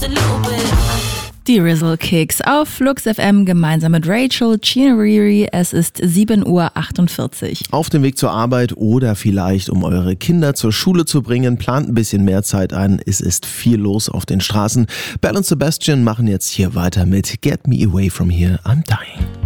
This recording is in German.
Die Rizzle Kicks auf Flux FM gemeinsam mit Rachel Chinariri. Es ist 7:48 Uhr. Auf dem Weg zur Arbeit oder vielleicht um eure Kinder zur Schule zu bringen, plant ein bisschen mehr Zeit ein. Es ist viel los auf den Straßen. Belle und Sebastian machen jetzt hier weiter mit Get Me Away From Here, I'm Dying.